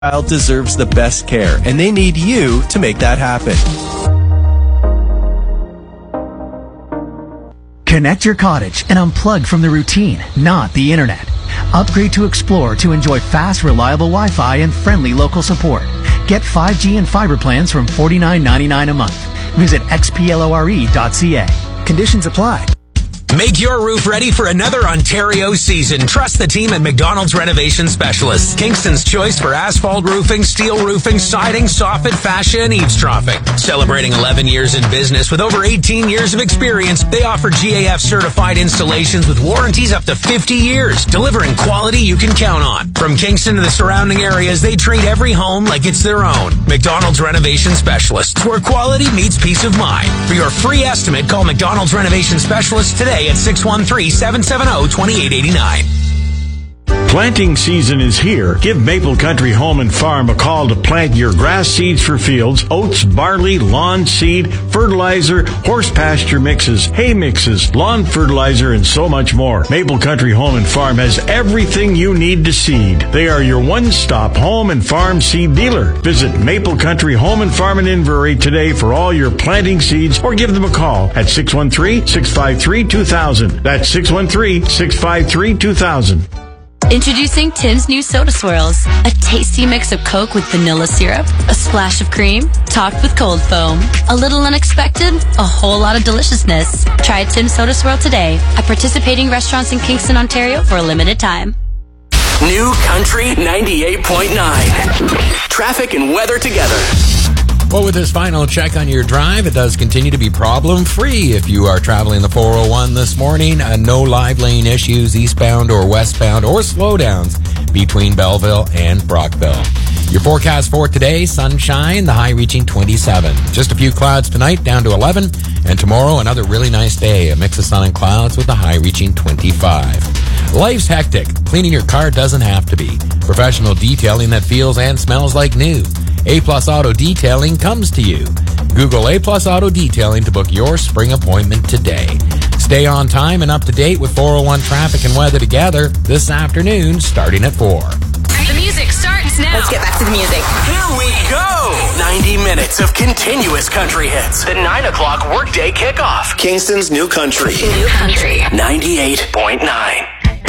child deserves the best care, and they need you to make that happen. Connect your cottage and unplug from the routine, not the internet. Upgrade to Explore to enjoy fast, reliable Wi-Fi and friendly local support. Get 5G and fiber plans from $49.99 a month. Visit xplore.ca. Conditions apply. Make your roof ready for another Ontario season. Trust the team at McDonald's Renovation Specialists. Kingston's choice for asphalt roofing, steel roofing, siding, soffit, fascia, and eavesdropping. Celebrating 11 years in business with over 18 years of experience, they offer GAF certified installations with warranties up to 50 years, delivering quality you can count on. From Kingston to the surrounding areas, they treat every home like it's their own. McDonald's Renovation Specialists, where quality meets peace of mind. For your free estimate, call McDonald's Renovation Specialists today at 613-770-2889. Planting season is here. Give Maple Country Home and Farm a call to plant your grass seeds for fields, oats, barley, lawn seed, fertilizer, horse pasture mixes, hay mixes, lawn fertilizer, and so much more. Maple Country Home and Farm has everything you need to seed. They are your one-stop home and farm seed dealer. Visit Maple Country Home and Farm in Inverary today for all your planting seeds, or give them a call at 613-653-2000. That's 613-653-2000. Introducing Tim's new Soda Swirls, a tasty mix of Coke with vanilla syrup, a splash of cream, topped with cold foam. A little unexpected, a whole lot of deliciousness. Try Tim's Soda Swirl today at participating restaurants in Kingston, Ontario for a limited time. New Country 98.9. Traffic and weather together. Well, with this final check on your drive, it does continue to be problem-free if you are traveling the 401 this morning. No live lane issues eastbound or westbound or slowdowns between Belleville and Brockville. Your forecast for today, sunshine, the high reaching 27. Just a few clouds tonight, down to 11. And tomorrow, another really nice day, a mix of sun and clouds with the high reaching 25. Life's hectic. Cleaning your car doesn't have to be. Professional detailing that feels and smells like new. A-Plus Auto Detailing comes to you. Google A-Plus Auto Detailing to book your spring appointment today. Stay on time and up to date with 401 traffic and weather together this afternoon, starting at 4. The music starts now. Let's get back to the music. Here we go. 90 minutes of continuous country hits. The 9 o'clock workday kickoff. Kingston's New Country. New Country. 98.9.